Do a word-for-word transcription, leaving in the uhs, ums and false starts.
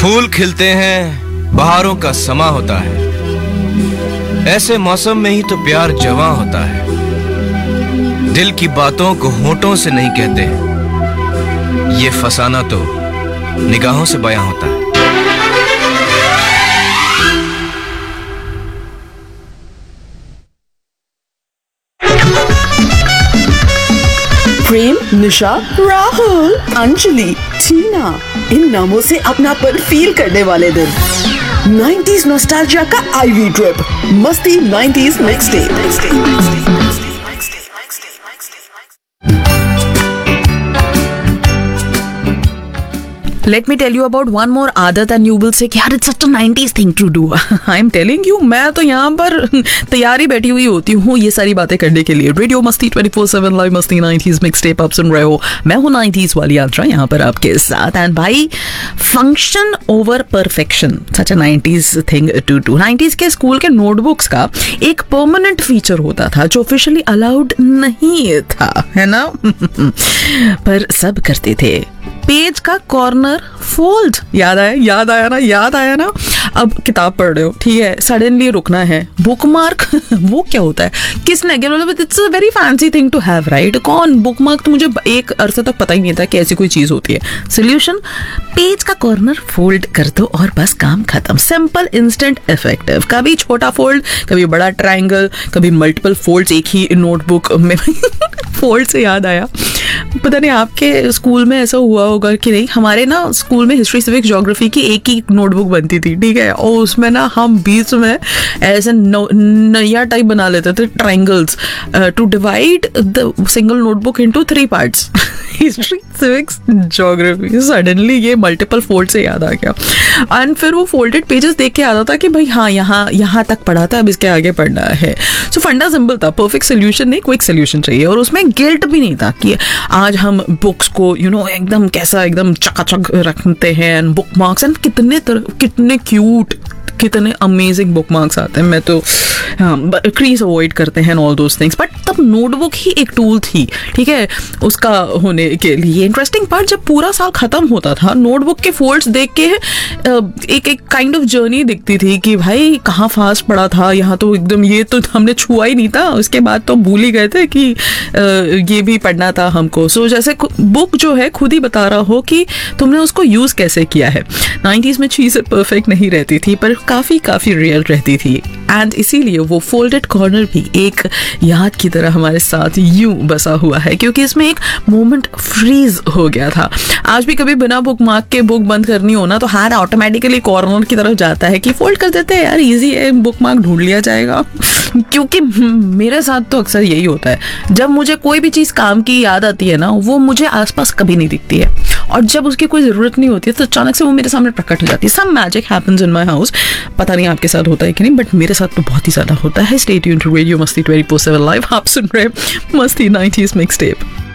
फूल खिलते हैं, बहारों का समा होता है, ऐसे मौसम में ही तो प्यार जवां होता है। दिल की बातों को होठों से नहीं कहते, ये फसाना तो निगाहों से बयां होता है। प्रेम, निशा, राहुल, अंजलि, टीना, इन नामों से अपनापन फील करने वाले दिन। नाइंटीज़ नॉस्टैल्जिया का आईवी ट्रिप, मस्ती nineties mix day. Let me tell you about one more आदत and you will say यार it's such a nineties thing to do. I am telling you, मैं तो यहाँ पर तैयारी बैठी हुई होती हूँ ये सारी बातें करने के लिए। रेडियो मस्ती ट्वेंटी फोर सेवन लाइव मस्ती नाइंटीज़ मिक्स टेप आप सुन रहे हो। मैं हूँ नाइंटीज़ वाली यात्रा यहाँ पर आपके साथ। एंड भाई, function over perfection, such a nineties thing to do. Nineties के स्कूल के नोटबुक्स का एक परमानेंट फीचर होता था जो ऑफिशियली अलाउड नहीं था, है ना? पर सब करते थे। पेज का कॉर्नर फोल्ड, याद आया याद आया ना याद आया ना अब किताब पढ़ रहे हो, ठीक है, सडनली रुकना है। बुकमार्क वो क्या होता है, किसने क्या मतलब, it's a very fancy thing to have, right? कौन बुकमार्क, तो मुझे एक अरसे तक पता ही नहीं था कि ऐसी कोई चीज होती है। सोल्यूशन, पेज का कॉर्नर फोल्ड कर दो और बस काम खत्म। Simple, instant, effective. कभी छोटा फोल्ड, कभी बड़ा ट्रायंगल, कभी मल्टीपल फोल्ड्स एक ही नोटबुक में। फोल्ड से याद आया, पता नहीं आपके स्कूल में ऐसा हुआ होगा कि नहीं, हमारे ना स्कूल में हिस्ट्री, सिविक्स, ज्योग्राफी की एक ही नोटबुक बनती थी, ठीक है, और उसमें ना हम बीच में ऐसे नया टाइप बना लेते थे, triangles, to divide the single notebook into three parts. History, civics, geography. Suddenly ये मल्टीपल फोल्ड से याद आ गया। एंड फिर वो फोल्डेड पेजेस देख के आता था कि भाई हाँ, यहाँ यहाँ तक पढ़ा था, अब इसके आगे पढ़ना है। सो फंडा सिंपल था, परफेक्ट सोल्यूशन नहीं, क्विक सोल्यूशन चाहिए। और उसमें गिल्ट भी नहीं था कि आज हम बुक्स को यू नो एकदम कैसा एकदम चकाचक रखते हैं। बुक मार्क्स एंड कितने तरह, कितने क्यूट, कितने अमेजिंग बुक मार्क्स आते हैं। मैं तो क्रीज अवॉइड करते हैं ऑल दोज थिंग्स, बट तब नोटबुक ही एक टूल थी, ठीक है, उसका होने के लिए। इंटरेस्टिंग पार्ट, जब पूरा साल खत्म होता था, नोटबुक के फोल्ड्स देख के एक एक काइंड ऑफ जर्नी दिखती थी कि भाई कहाँ फास्ट पड़ा था, यहाँ तो एकदम ये तो हमने छुआ ही नहीं था, उसके बाद तो भूल ही गए थे कि ये भी पढ़ना था हमको। सो जैसे बुक जो है खुद ही बता रहा हो कि तुमने उसको यूज कैसे किया है। नाइंटीज़ में चीजें परफेक्ट नहीं रहती थी, पर काफी काफी रियल रहती थी। एंड इसीलिए वो फोल्डेड कॉर्नर भी एक याद की तरह हमारे साथ यूं बसा हुआ है, क्योंकि इसमें एक मोमेंट फ्रीज हो गया था। आज भी कभी बिना बुक मार्क के बुक बंद करनी हो ना, तो हाथ ऑटोमेटिकली कॉर्नर की तरफ जाता है कि फोल्ड कर देते हैं यार, इजी है, बुक मार्क ढूंढ लिया जाएगा। क्योंकि मेरे साथ तो अक्सर यही होता है, जब मुझे कोई भी चीज काम की याद आती है ना, वो मुझे आसपास कभी नहीं दिखती है, और जब उसकी कोई जरूरत नहीं होती है तो अचानक से वो मेरे सामने प्रकट हो जाती है। Some magic happens in my house. पता नहीं आपके साथ होता है कि नहीं, बट मेरे साथ तो बहुत ही ज्यादा होता है। स्टे ट्यून्ड टू रेडियो मस्ती ट्वेंटी फोर सेवन लाइव, आप सुन रहे मस्ती नाइंटीज़ मिक्स टेप।